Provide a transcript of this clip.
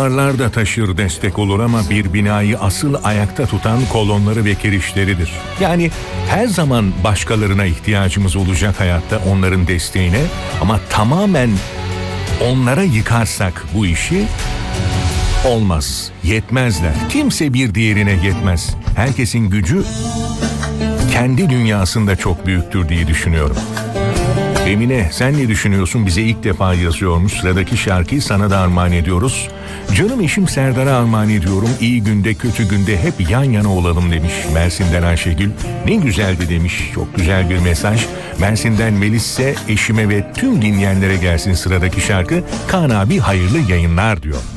Duvarlar da taşır, destek olur ama bir binayı asıl ayakta tutan kolonları ve kirişleridir. Yani her zaman başkalarına ihtiyacımız olacak hayatta, onların desteğine, ama tamamen onlara yıkarsak bu işi olmaz, yetmezler. Kimse bir diğerine yetmez. Herkesin gücü kendi dünyasında çok büyüktür diye düşünüyorum. Emine, sen ne düşünüyorsun? Bize ilk defa yazıyormuş. Sıradaki şarkıyı sana da armağan ediyoruz. Canım eşim Serdar'a armağan ediyorum. İyi günde kötü günde hep yan yana olalım demiş Mersin'den Ayşegül. Ne güzeldi demiş. Çok güzel bir mesaj. Mersin'den Melis ise eşime ve tüm dinleyenlere gelsin sıradaki şarkı. Kaan abi hayırlı yayınlar diyor.